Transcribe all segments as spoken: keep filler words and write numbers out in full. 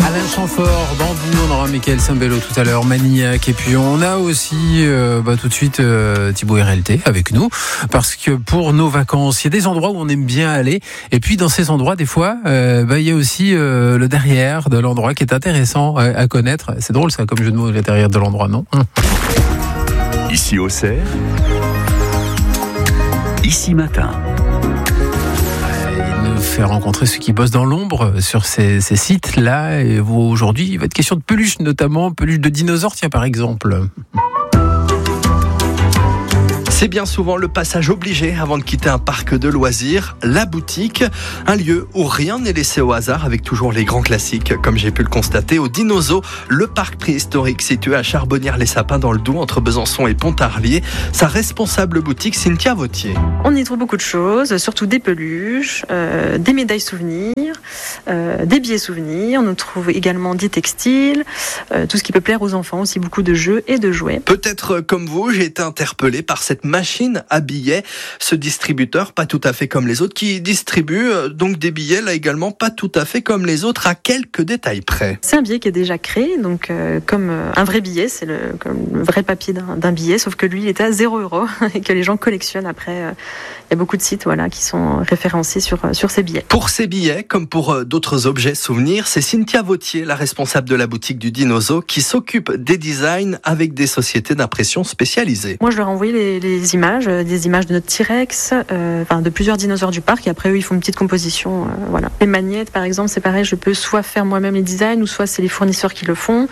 Alain Chamfort, Bambou, on aura Mickaël Sambello tout à l'heure, Maniac, et puis on a aussi euh, bah, tout de suite euh, Thibaut R L T avec nous, parce que pour nos vacances, il y a des endroits où on aime bien aller, et puis dans ces endroits, des fois, euh, bah, il y a aussi euh, le derrière de l'endroit qui est intéressant à, à connaître. C'est drôle ça, comme jeu de mots, le derrière de l'endroit, non ? Ici au Cerf, ici matin. Il nous fait rencontrer ceux qui bossent dans l'ombre sur ces, ces sites-là. Et aujourd'hui, il va être question de peluches, notamment peluches de dinosaures, tiens, par exemple. C'est bien souvent le passage obligé avant de quitter un parc de loisirs, la boutique, un lieu où rien n'est laissé au hasard avec toujours les grands classiques, comme j'ai pu le constater au Dinozo, le parc préhistorique situé à Charbonnières-les-Sapins dans le Doubs entre Besançon et Pontarlier. Sa responsable boutique, Cynthia Vautier. On y trouve beaucoup de choses, surtout des peluches, euh, des médailles souvenirs, euh, des billets souvenirs. On trouve également des textiles, euh, tout ce qui peut plaire aux enfants, aussi beaucoup de jeux et de jouets. Peut-être comme vous, j'ai été interpellé par cette machine à billets, ce distributeur pas tout à fait comme les autres qui distribue donc des billets là également pas tout à fait comme les autres à quelques détails près. C'est un billet qui est déjà créé donc euh, comme euh, un vrai billet, c'est le, comme le vrai papier d'un, d'un billet, sauf que lui il est à zéro euro et que les gens collectionnent après. Euh, il y a beaucoup de sites voilà qui sont référencés sur sur ces billets. Pour ces billets comme pour euh, d'autres objets souvenirs, c'est Cynthia Vautier, la responsable de la boutique du Dinozo, qui s'occupe des designs avec des sociétés d'impression spécialisées. Moi je leur ai envoyé les, les Des images, des images de notre T-Rex, euh, enfin de plusieurs dinosaures du parc, et après eux ils font une petite composition, euh, voilà. Les magnettes par exemple, c'est pareil, je peux soit faire moi-même les designs, ou soit c'est les fournisseurs qui le font.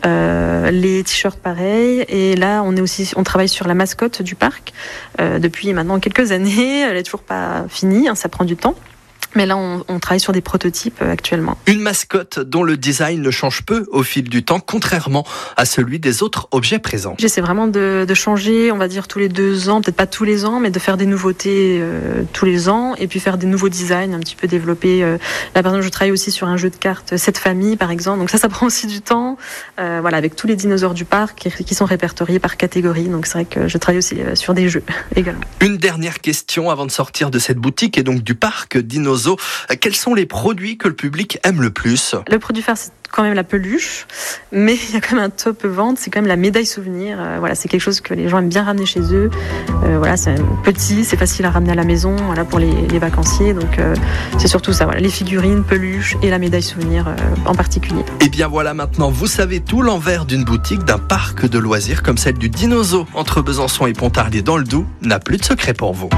Euh, les t-shirts pareil, et là on est aussi, on travaille sur la mascotte du parc euh, depuis maintenant quelques années. Elle est toujours pas finie, hein, ça prend du temps. Mais là, on, on travaille sur des prototypes actuellement. Une mascotte dont le design ne change peu au fil du temps, contrairement à celui des autres objets présents. J'essaie vraiment de, de changer, on va dire tous les deux ans, peut-être pas tous les ans, mais de faire des nouveautés euh, tous les ans, et puis faire des nouveaux designs, un petit peu développer. Euh, là, par exemple, je travaille aussi sur un jeu de cartes Cette famille, par exemple. Donc ça, ça prend aussi du temps. Euh, voilà, avec tous les dinosaures du parc qui, qui sont répertoriés par catégorie. Donc c'est vrai que je travaille aussi euh, sur des jeux également. Une dernière question avant de sortir de cette boutique et donc du parc Dinozo. Quels sont les produits que le public aime le plus ? Le produit phare, c'est quand même la peluche, mais il y a quand même un top vente, c'est quand même la médaille souvenir. Euh, voilà, c'est quelque chose que les gens aiment bien ramener chez eux. Euh, voilà, c'est petit, c'est facile à ramener à la maison, voilà, pour les, les vacanciers. Donc euh, c'est surtout ça, voilà, les figurines, peluches et la médaille souvenir euh, en particulier. Et bien voilà, maintenant vous savez tout l'envers d'une boutique, d'un parc de loisirs comme celle du Dinozo entre Besançon et Pontarlier dans le Doubs n'a plus de secret pour vous.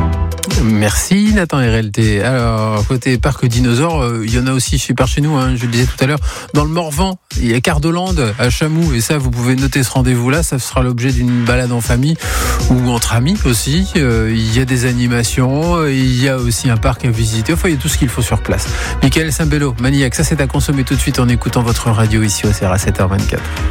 Merci Nathan R L T. Alors, côté parc dinosaure, euh, il y en a aussi par chez nous, hein, je le disais tout à l'heure, dans le Morvan, il y a Cardoland à Chamoux, et ça vous pouvez noter ce rendez-vous-là, ça sera l'objet d'une balade en famille ou entre amis aussi. Euh, il y a des animations, il y a aussi un parc à visiter, enfin il y a tout ce qu'il faut sur place. Mickaël Sambello, Maniac, ça c'est à consommer tout de suite en écoutant votre radio ici au C R à sept heures vingt-quatre.